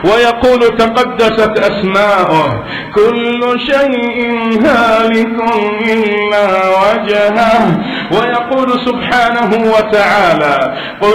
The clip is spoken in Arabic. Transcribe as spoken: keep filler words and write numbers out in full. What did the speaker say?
ويقول تقدست أسماؤه كل شيء هالك إلا وجهه، ويقول سبحانه وتعالى